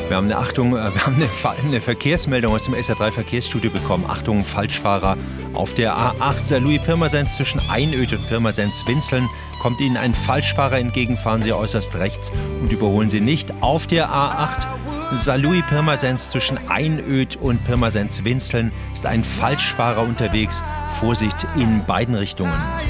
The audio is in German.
Wir haben eine Verkehrsmeldung aus dem SR3 Verkehrsstudio bekommen. Achtung, Falschfahrer. Auf der A8 Saarlouis-Pirmasens zwischen Einöd und Pirmasens-Winzeln kommt Ihnen ein Falschfahrer entgegen. Fahren Sie äußerst rechts und überholen Sie nicht. Auf der A8 Saarlouis-Pirmasens zwischen Einöd und Pirmasens-Winzeln ist ein Falschfahrer unterwegs. Vorsicht in beiden Richtungen.